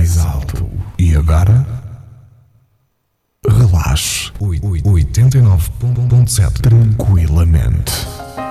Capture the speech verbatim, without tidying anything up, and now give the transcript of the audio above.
mais alto. E agora? Relaxe. oitenta e nove ponto sete. Tranquilamente.